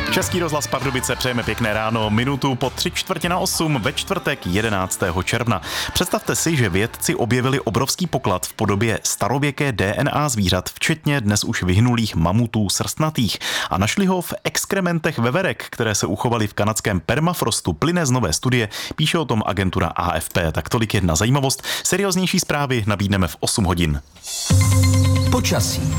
Český rozhlas Pardubice, přejeme pěkné ráno, minutu po 7:45 ve čtvrtek 11. června. Představte si, že vědci objevili obrovský poklad v podobě starověké DNA zvířat, včetně dnes už vyhnulých mamutů srstnatých. A našli ho v exkrementech veverek, které se uchovaly v kanadském permafrostu. Plyne z nové studie, píše o tom agentura AFP. Tak tolik jedna zajímavost. Serióznější zprávy nabídneme v 8 hodin. Počasí.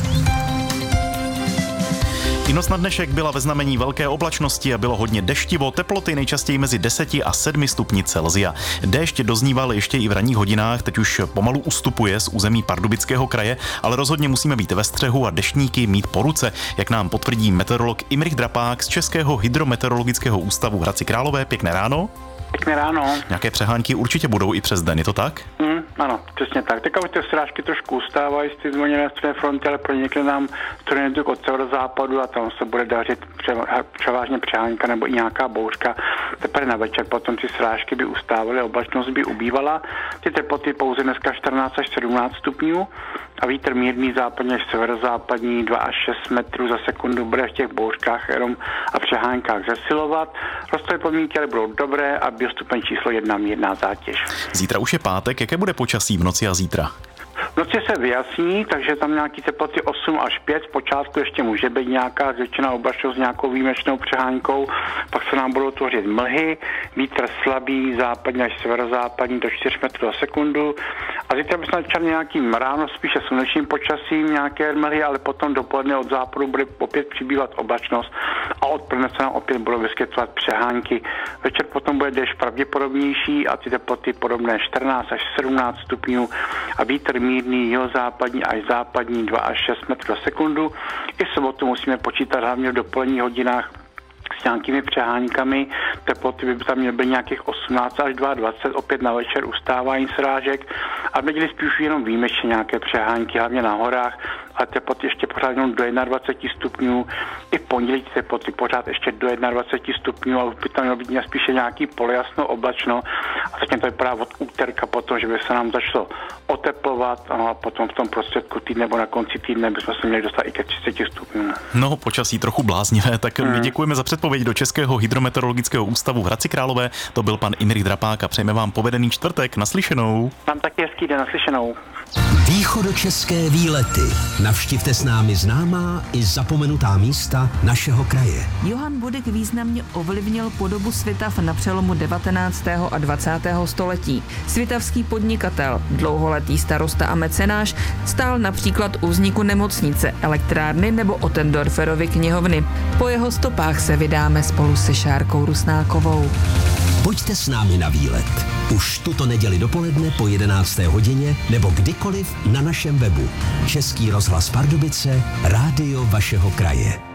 I noc na dnešek byla ve znamení velké oblačnosti a bylo hodně deštivo, teploty nejčastěji mezi 10 a 7 stupni Celsia. Déšť dozníval ještě i v ranních hodinách, teď už pomalu ustupuje z území Pardubického kraje, ale rozhodně musíme být ve střehu a deštníky mít po ruce, jak nám potvrdí meteorolog Imrich Drapák z Českého hydrometeorologického ústavu v Hradci Králové. Pěkné ráno. Pěkné ráno. Nějaké přehánky určitě budou i přes den, je to tak? Ano, přesně tak. Teďka už ty srážky trošku ustávají z ty zvoněné střední fronty, ale pronikne nám studijní tuk od severozápadu a tam se bude dařit převážně přehánka nebo i nějaká bouřka. Teprve na večer potom ty srážky by ustávaly, oblačnost by ubývala. Ty teploty pouze dneska 14 až 17 stupňů a vítr mírný západně až severozápadní 2 až 6 metrů za sekundu bude v těch bouřkách jenom a přehánkách zesilovat. Rostové podmínky ale budou dobré a biostupeň číslo 1 mírná zátěž. Zítra už je pátek, jaké bude počasí v noci a zítra? V noci se vyjasní, takže tam nějaký teploty 8 až 5, zpočátku ještě může být nějaká zvětšená oblačnost s nějakou výjimečnou přehánkou, pak se nám budou tvořit mlhy, vítr slabý, západní až severozápadní do 4 metrů za sekundu a zítra by se začal nějakým ráno spíše slunečným počasím, nějaké mlhy, ale potom dopoledne od západu bude opět přibývat oblačnost a odpoledne se nám opět budou vyskytovat přehánky. Večer potom bude déšť pravděpodobnější a ty teploty podobné 14 až 17 stupňů a vítr mírný jihozápadní až západní 2 až 6 metrů za sekundu. I v sobotu musíme počítat hlavně v dopoledních hodinách s nějakými přehánkami. Teploty by tam měly být nějakých 18 až 22, opět na večer ustávání srážek a v neděli spíš jenom výjimečně nějaké přehánky, hlavně na horách, a teploty ještě pořád jenom do 21 stupňů. I v pondělí teploty pořád ještě do 21 stupňů a by tam mělo být spíše nějaký polojasno oblačno a zatím to vypadá od úterka potom, že by se nám začalo oteplovat a potom v tom prostředku týdne nebo na konci týdne bychom se měli dostat i ke 30 stupňům. No, počasí trochu bláznivé, tak my děkujeme za předpověď do Českého hydrometeorologického ústavu v Hradci Králové. To byl pan Imrich Drapák a přejeme vám povedený čtvrtek. Naslyšenou. Vám taky hezký den, naslyšenou. Východočeské výlety. Navštivte s námi známá i zapomenutá místa našeho kraje. Johann Budek významně ovlivnil podobu Svitav na přelomu 19. a 20. století. Svitavský podnikatel, dlouholetý starosta a mecenáš, stál například u vzniku nemocnice, elektrárny nebo Ottendorferovy knihovny. Po jeho stopách se vydáme spolu se Šárkou Rusnákovou. Pojďte s námi na výlet. Už tuto neděli dopoledne po 11. hodině nebo kdykoliv na našem webu. Český rozhlas Pardubice, rádio vašeho kraje.